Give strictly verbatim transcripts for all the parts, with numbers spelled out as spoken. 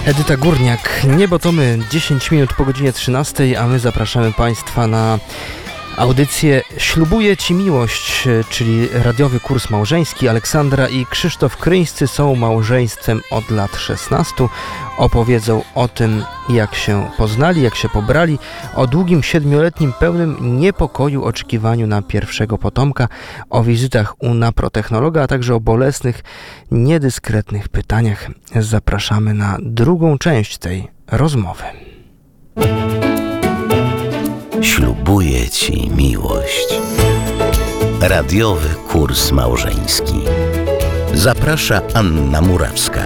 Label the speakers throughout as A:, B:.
A: Edyta Górniak, Niebo to my, dziesięć minut po godzinie trzynastej, a my zapraszamy Państwa na audycję Ślubuję Ci miłość, czyli radiowy kurs małżeński. Aleksandra i Krzysztof Kryńscy są małżeństwem od lat szesnastu. Opowiedzą o tym, jak się poznali, jak się pobrali, o długim siedmioletnim pełnym niepokoju, oczekiwaniu na pierwszego potomka, o wizytach u naprotechnologa, a także o bolesnych, niedyskretnych pytaniach. Zapraszamy na drugą część tej rozmowy.
B: Ślubuję Ci miłość. Radiowy kurs małżeński. Zaprasza Anna Murawska.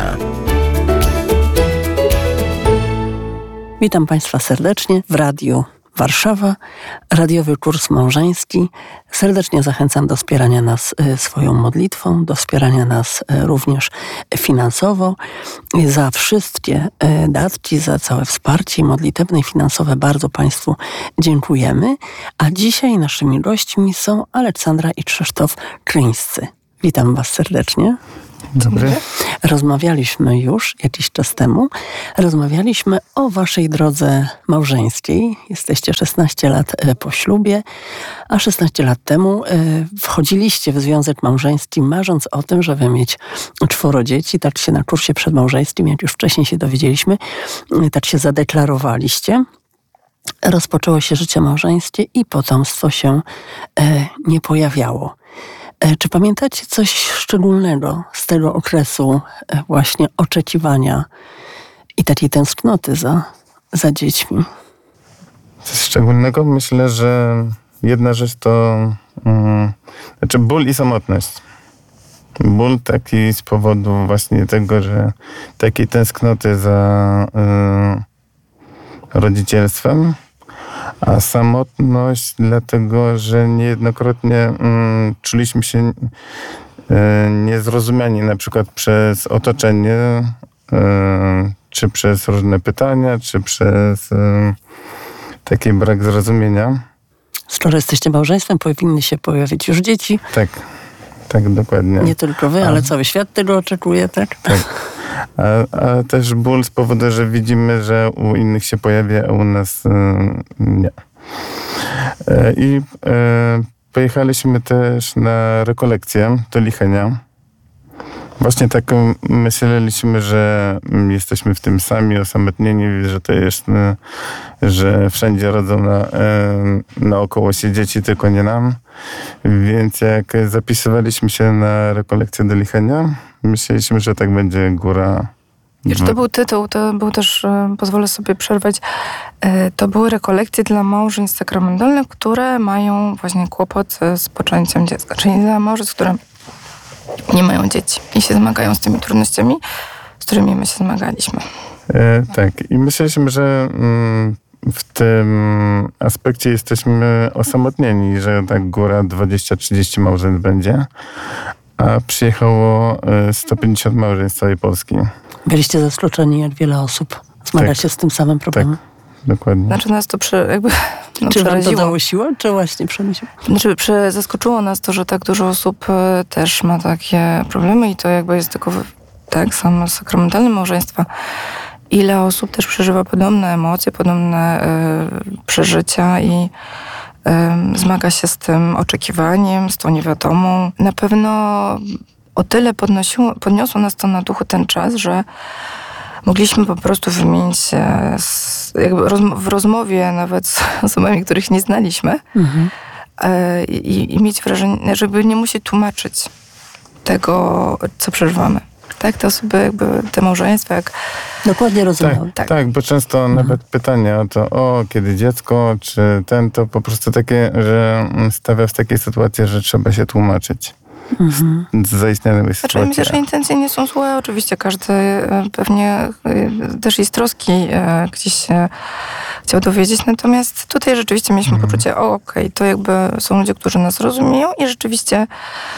C: Witam Państwa serdecznie w Radiu Warszawa, radiowy kurs małżeński. Serdecznie zachęcam do wspierania nas swoją modlitwą, do wspierania nas również finansowo. Za wszystkie datki, za całe wsparcie modlitewne i finansowe bardzo Państwu dziękujemy. A dzisiaj naszymi gośćmi są Aleksandra i Krzysztof Kryńscy. Witam Was serdecznie.
D: Dobry.
C: Rozmawialiśmy już jakiś czas temu. Rozmawialiśmy o waszej drodze małżeńskiej. Jesteście szesnaście lat po ślubie, a szesnaście lat temu wchodziliście w związek małżeński, marząc o tym, żeby mieć czworo dzieci. Tak się na kursie przedmałżeńskim, jak już wcześniej się dowiedzieliśmy, tak się zadeklarowaliście. Rozpoczęło się życie małżeńskie i potomstwo się nie pojawiało. Czy pamiętacie coś szczególnego z tego okresu właśnie oczekiwania i takiej tęsknoty za, za dziećmi?
D: Coś szczególnego? Myślę, że jedna rzecz to um, znaczy ból i samotność. Ból taki z powodu właśnie tego, że takiej tęsknoty za y, rodzicielstwem, a samotność dlatego, że niejednokrotnie mm, czuliśmy się y, niezrozumiani na przykład przez otoczenie, y, czy przez różne pytania, czy przez y, taki brak zrozumienia.
C: Skoro jesteście małżeństwem, powinny się pojawić już dzieci.
D: Tak, tak, dokładnie.
C: Nie tylko wy, a, ale cały świat tego oczekuje, tak?
D: Tak. A, a też ból z powodu, że widzimy, że u innych się pojawia, a u nas y, nie. E, I e, pojechaliśmy też na rekolekcję do Lichenia. Właśnie tak myśleliśmy, że jesteśmy w tym sami, osamotnieni, że to jest, że wszędzie rodzą na, naokoło się dzieci, tylko nie nam. Więc jak zapisywaliśmy się na rekolekcję do Lichenia, myśleliśmy, że tak będzie góra.
E: Wiesz, to był tytuł, to był też, pozwolę sobie przerwać, to były rekolekcje dla małżeństw sakramentalnych, które mają właśnie kłopot z poczęciem dziecka. Czyli dla małżeństw, które nie mają dzieci i się zmagają z tymi trudnościami, z którymi my się zmagaliśmy.
D: E, tak. I myśleliśmy, że mm, w tym aspekcie jesteśmy osamotnieni, że tak góra dwadzieścia trzydzieści małżeństw będzie, a przyjechało sto pięćdziesiąt małżeństw z całej Polski.
C: Byliście zaskoczeni, jak wiele osób zmaga tak. się z tym samym problemem.
D: Tak. Dokładnie.
E: Znaczy nas to przy, jakby no,
C: czy wam to
E: przeraziło.
C: dało siłę, czy właśnie przemyśleć?
E: Znaczy przy, zaskoczyło nas to, że tak dużo osób y, też ma takie problemy i to jakby jest tylko tak samo sakramentalne małżeństwa. Ile osób też przeżywa podobne emocje, podobne y, przeżycia i y, zmaga się z tym oczekiwaniem, z tą niewiadomą. Na pewno o tyle podnosiło, podniosło nas to na duchu ten czas, że mogliśmy po prostu wymienić się z, jakby rozm- w rozmowie nawet z osobami, których nie znaliśmy mhm. e, i, i mieć wrażenie, żeby nie musieć tłumaczyć tego, co przeżywamy. Tak, te osoby, jakby te małżeństwa, jak...
C: Dokładnie rozumiem.
D: Tak, tak. tak, bo często mhm. nawet pytania o to, o, kiedy dziecko, czy ten, to po prostu takie, że stawia w takiej sytuacji, że trzeba się tłumaczyć. Mhm. Zaistniałej sytuacji.
E: Znaczy, myślę, że intencje nie są złe. Oczywiście każdy pewnie też i z troski gdzieś się chciał dowiedzieć. Natomiast tutaj rzeczywiście mieliśmy mhm. poczucie, o okej, okay, to jakby są ludzie, którzy nas rozumieją i rzeczywiście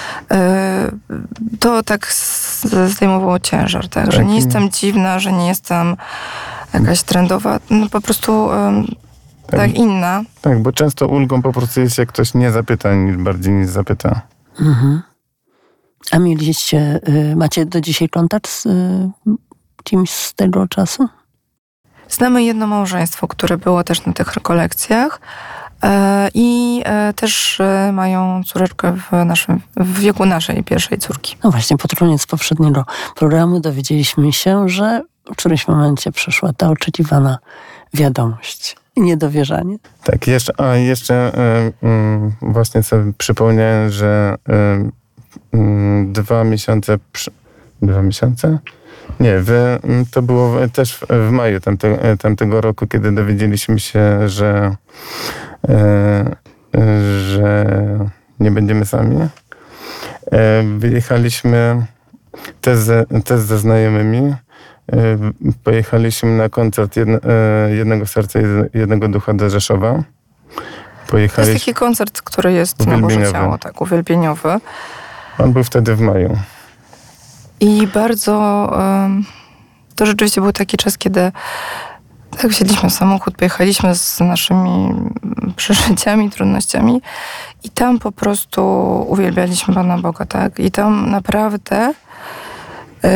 E: to tak zdejmowało ciężar, tak? tak? Że nie jestem dziwna, że nie jestem jakaś trendowa, no po prostu tak, tak inna.
D: Tak, bo często ulgą po prostu jest, jak ktoś nie zapyta, niż bardziej niż zapyta. Mhm.
C: A mieliście, macie do dzisiaj kontakt z kimś z tego czasu?
E: Znamy jedno małżeństwo, które było też na tych rekolekcjach e, i e, też e, mają córeczkę w, naszym, w wieku naszej pierwszej córki.
C: No właśnie, pod koniec poprzedniego programu dowiedzieliśmy się, że w którymś momencie przyszła ta oczekiwana wiadomość i niedowierzanie.
D: Tak, jeszcze, a jeszcze y, y, właśnie sobie przypomniałem, że y, y, dwa miesiące, przy, dwa miesiące? Nie, w, to było w, też w, w maju tamte, tamtego roku, kiedy dowiedzieliśmy się, że, y, y, że nie będziemy sami. Y, wyjechaliśmy też ze, też ze znajomymi. Pojechaliśmy na koncert jedno, Jednego Serca, Jednego Ducha do Rzeszowa.
E: To jest taki koncert, który jest na Boże Ciało, tak, uwielbieniowy.
D: On był wtedy w maju.
E: I bardzo... Um, to rzeczywiście był taki czas, kiedy tak wsiedliśmy w samochód, pojechaliśmy z naszymi przeżyciami, trudnościami i tam po prostu uwielbialiśmy Pana Boga, tak? I tam naprawdę... Yy,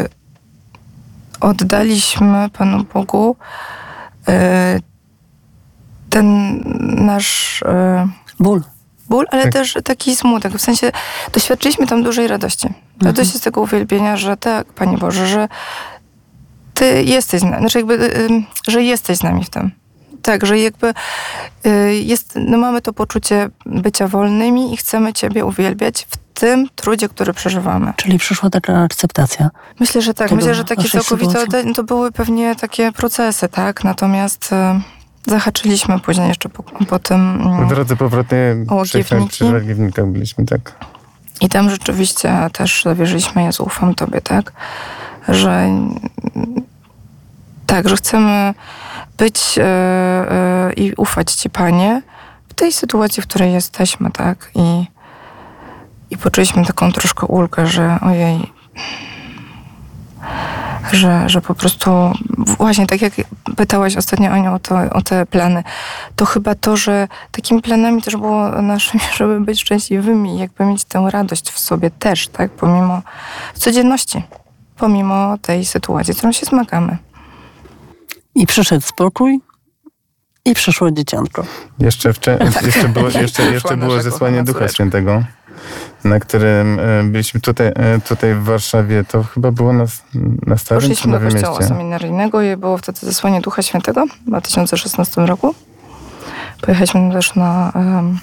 E: oddaliśmy Panu Bogu e, ten nasz e,
C: ból,
E: ból, ale
D: tak.
E: też taki smutek. W sensie doświadczyliśmy tam dużej radości.
C: Mhm.
E: Radości z tego uwielbienia, że tak, Panie Boże, że Ty jesteś z nami, znaczy jakby, y, że jesteś z nami w tym. Tak, że jakby y, jest, no mamy to poczucie bycia wolnymi i chcemy Ciebie uwielbiać w tym trudzie, który przeżywamy.
C: czyli przyszła taka akceptacja.
E: Myślę, że tak.
C: Tego
E: Myślę, że takie
C: waszej
E: całkowite
C: sytuacji?
E: odda- to były pewnie takie procesy, tak? Natomiast e, zahaczyliśmy później jeszcze po, po tym
D: W
E: mm,
D: drodze powrotnej
E: O,
D: przyjechałem
E: Łagiewniczki.
D: przy Łagiewnikach byliśmy, tak.
E: i tam rzeczywiście też zawierzyliśmy, Jezu, ufam Tobie, tak? Że mm, tak, że chcemy być e, e, i ufać Ci, Panie, w tej sytuacji, w której jesteśmy, tak? I, i poczuliśmy taką troszkę ulgę, że ojej, że, że po prostu właśnie tak jak pytałaś ostatnio Aniu o, to, o te plany, to chyba to, że takimi planami też było naszymi, żeby być szczęśliwymi, jakby mieć tę radość w sobie też, tak, pomimo codzienności, pomimo tej sytuacji, z którą się zmagamy.
C: I przyszedł spokój i przyszło dzieciątko.
D: Jeszcze, wcze- jeszcze było, jeszcze, jeszcze było
E: nasza
D: zesłanie
E: kochana
D: Ducha
E: córeczka.
D: Świętego, na którym e, byliśmy tutaj, e, tutaj w Warszawie. To chyba było na, na Starym czy
E: Poszliśmy do
D: Nowym
E: kościoła
D: Mieście.
E: seminaryjnego i było wtedy zesłanie Ducha Świętego w dwa tysiące szesnastym roku. Pojechaliśmy też na um,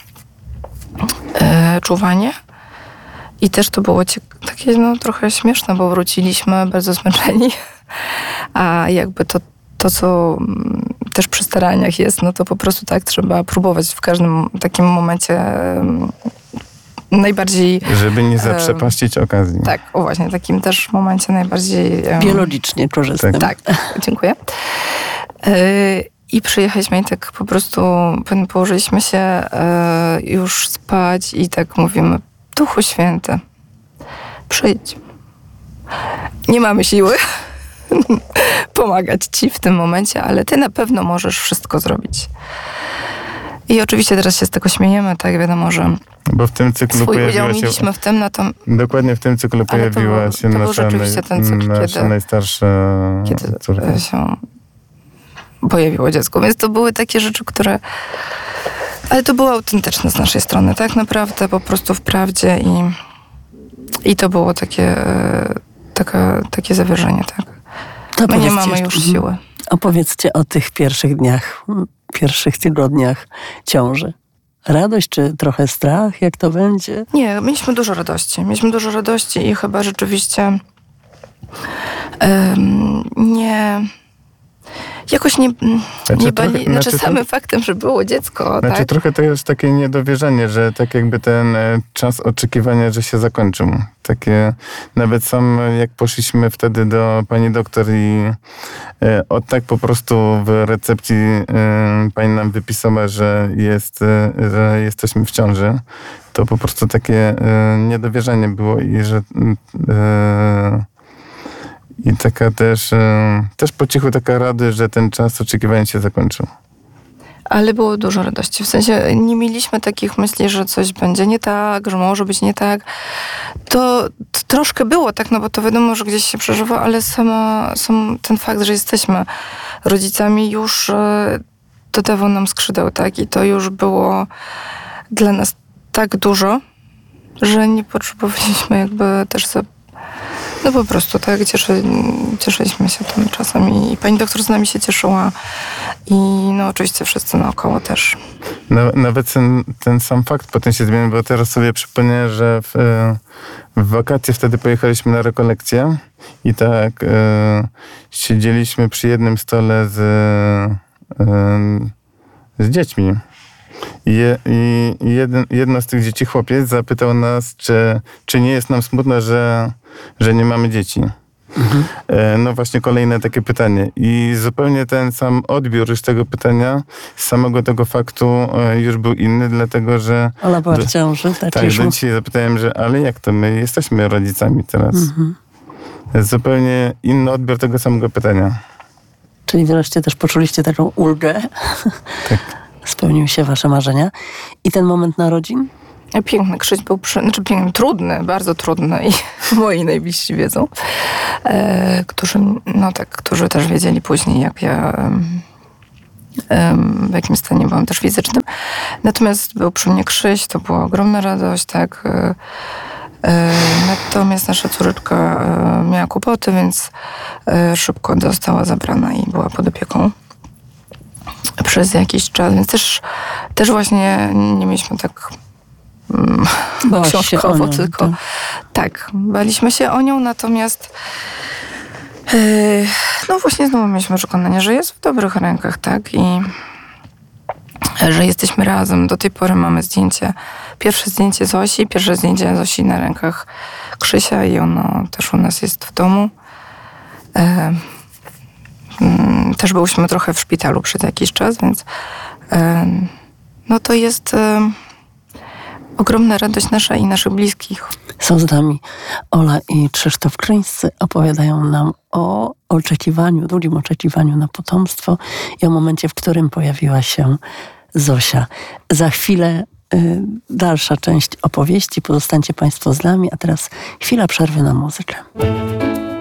E: e, czuwanie i też to było ciek- takie no, trochę śmieszne, bo wróciliśmy bardzo zmęczeni, a jakby to, to co mm, też przy staraniach jest, no to po prostu tak trzeba próbować w każdym takim momencie um, najbardziej...
D: Żeby nie zaprzepaścić okazji.
E: Tak, o właśnie, takim też momencie najbardziej... Um,
C: Biologicznie korzystnym.
E: Tak, dziękuję. Yy, I przyjechaliśmy i tak po prostu położyliśmy się yy, już spać i tak mówimy, Duchu Święty, przyjdź. Nie mamy siły pomagać Ci w tym momencie, ale Ty na pewno możesz wszystko zrobić. I oczywiście teraz się z tego śmiejemy, tak wiadomo, że
D: Bo w tym cyklu
E: swój udział
D: pojawiła się...
E: mieliśmy w tym, no to
D: Dokładnie w tym cyklu
E: Ale to
D: pojawiła
E: był-
D: się
E: to był
D: nasza,
E: rzeczywiście ten cykl,
D: nasza
E: kiedy-
D: najstarsza
E: kiedy
D: córka.
E: się pojawiło dziecko. Więc to były takie rzeczy, które... Ale to było autentyczne z naszej strony, tak naprawdę, po prostu w prawdzie i, i to było takie, e, taka, takie zawierzenie, tak.
C: To
E: My nie
C: opowiedzcie
E: mamy
C: jeszcze-
E: już siły.
C: Opowiedzcie o tych pierwszych dniach, pierwszych tygodniach ciąży. Radość czy trochę strach? Jak to będzie?
E: Nie, mieliśmy dużo radości. Mieliśmy dużo radości i chyba rzeczywiście em, nie... Jakoś nie,
D: Znaczy
E: nie bali...
D: trochę-
E: Znaczy,
D: znaczy
E: samym
D: to-
E: faktem, że było dziecko,
D: Znaczy
E: tak?
D: trochę to jest takie niedowierzanie, że tak jakby ten e, czas oczekiwania, że się zakończył. Takie, nawet sam e, jak poszliśmy wtedy do pani doktor i e, od tak po prostu w recepcji e, pani nam wypisała, że jest, e, że jesteśmy w ciąży, to po prostu takie e, niedowierzanie było i że e, i taka też, e, też po cichu taka rady, że ten czas oczekiwania się zakończył.
E: Ale było dużo radości. W sensie nie mieliśmy takich myśli, że coś będzie nie tak, że może być nie tak. To, to troszkę było tak, no bo to wiadomo, że gdzieś się przeżywa, ale sama, sam ten fakt, że jesteśmy rodzicami już e, dodawał nam skrzydeł, tak? I to już było dla nas tak dużo, że nie potrzebowaliśmy jakby też za No po prostu, tak, cieszy, cieszyliśmy się tym czasem i, i pani doktor z nami się cieszyła i no oczywiście wszyscy naokoło też.
D: Nawet ten, ten sam fakt potem się zmienił, bo teraz sobie przypomnę, że w, w wakacje wtedy pojechaliśmy na rekolekcję i tak e, siedzieliśmy przy jednym stole z, e, z dziećmi. I, je, i jeden, jedno z tych dzieci, chłopiec, zapytał nas, czy, czy nie jest nam smutno, że, że nie mamy dzieci. Mhm. E, no właśnie kolejne takie pytanie. I zupełnie ten sam odbiór już tego pytania, z samego tego faktu e, już był inny, dlatego że...
C: Ola była w ciąży. Tak,
D: tak, do dzisiaj zapytałem, że ale jak to, my jesteśmy rodzicami teraz. Mhm. Jest zupełnie inny odbiór tego samego pytania.
C: Czyli wreszcie też poczuliście taką ulgę.
D: Tak.
C: Spełniły się wasze marzenia. I ten moment narodzin?
E: Piękny Krzyś był, przy, znaczy piękny, trudny, bardzo trudny i moi najbliżsi wiedzą, e, którzy, no tak, którzy też wiedzieli później, jak ja, e, w jakim stanie byłam też fizycznym. Natomiast był przy mnie Krzyś, to była ogromna radość, tak. E, e, natomiast nasza córeczka e, miała kłopoty, więc e, szybko została zabrana i była pod opieką przez jakiś czas, więc też, też właśnie nie mieliśmy tak mm, książkowo, nią, tylko tak. tak, baliśmy się o nią, natomiast yy, no właśnie znowu mieliśmy przekonanie, że jest w dobrych rękach, tak, i że jesteśmy razem. Do tej pory mamy zdjęcie, pierwsze zdjęcie Zosi, pierwsze zdjęcie Zosi na rękach Krzysia i ono też u nas jest w domu. Yy, Też byliśmy trochę w szpitalu przez jakiś czas, więc no to jest ogromna radość nasza i naszych bliskich.
C: Są z nami Ola i Krzysztof Kryńscy. Opowiadają nam o oczekiwaniu, długim oczekiwaniu na potomstwo i o momencie, w którym pojawiła się Zosia. Za chwilę y, dalsza część opowieści. Pozostańcie Państwo z nami, a teraz chwila przerwy na muzykę.